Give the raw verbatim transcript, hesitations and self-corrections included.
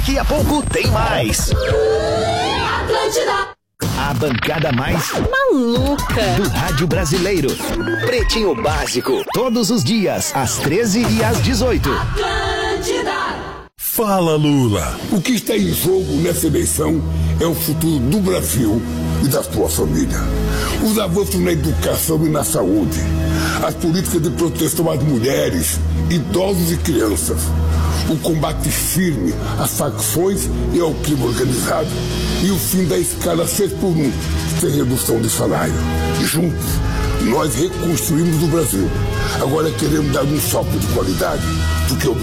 Daqui a pouco tem mais. Atlântida. A bancada mais maluca do rádio brasileiro. Pretinho Básico, todos os dias, às treze e às dezoito. Atlântida. Fala, Lula. O que está em jogo nessa eleição é o futuro do Brasil e da sua família. Os avanços na educação e na saúde, as políticas de proteção às mulheres, idosos e crianças, o combate firme às facções e ao crime organizado e o fim da escala seis por um, sem redução de salário. Juntos, nós reconstruímos o Brasil. Agora queremos dar um salto de qualidade, porque o